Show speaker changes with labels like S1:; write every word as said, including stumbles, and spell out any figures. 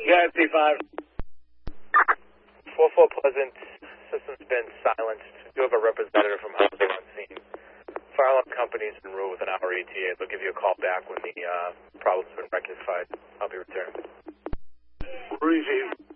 S1: Yeah, C five.
S2: four four Pleasant, system's been silenced. You have a representative from housing on scene. Fire alarm company's en route with an hour E T A. They'll give you a call back when the uh, problem's been rectified. I'll be returning.
S1: Receive.